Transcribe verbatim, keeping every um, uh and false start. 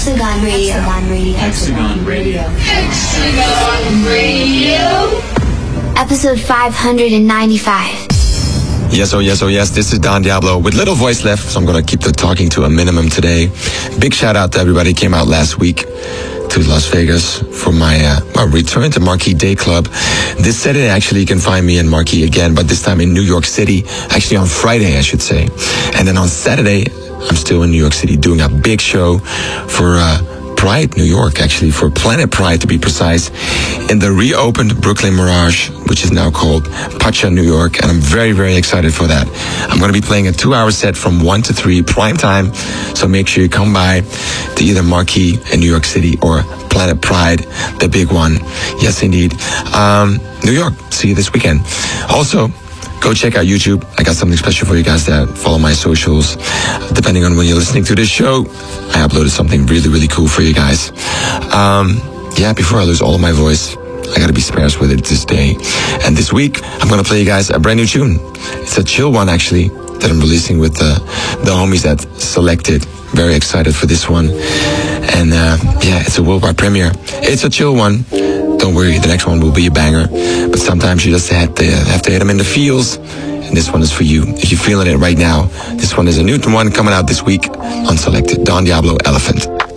Hexagon Radio. Hexagon Radio. Hexagon Radio. Hexagon Radio. Episode five hundred ninety-five. Yes, oh yes, oh yes, this is Don Diablo with little voice left, so I'm going to keep the talking to a minimum today. Big shout out to everybody who came out last week to Las Vegas for my, uh, my return to Marquee Day Club. This Saturday, actually, you can find me in Marquee again, but this time in New York City. Actually, on Friday, I should say. And then on Saturday, I'm still in New York City doing a big show for uh, Pride, New York, actually, for Planet Pride, to be precise, in the reopened Brooklyn Mirage, which is now called Pacha, New York, and I'm very, very excited for that. I'm going to be playing a two-hour set from one to three, prime time, so make sure you come by to either Marquee in New York City or Planet Pride, the big one. Yes, indeed. Um, New York, see you this weekend. Also, go check out YouTube. I got something special for you guys that follow my socials. Depending on when you're listening to this show, I uploaded something really, really cool for you guys. Um, yeah, before I lose all of my voice, I gotta be sparse with it this day. And this week, I'm gonna play you guys a brand new tune. It's a chill one, actually, that I'm releasing with the, the homies at Selected. Very excited for this one. And uh, yeah, it's a worldwide premiere. It's a chill one. Don't worry, the next one will be a banger. But sometimes you just have to, have to hit them in the feels. And this one is for you. If you're feeling it right now, this one is a new one coming out this week on Selected. Don Diablo, Elephant.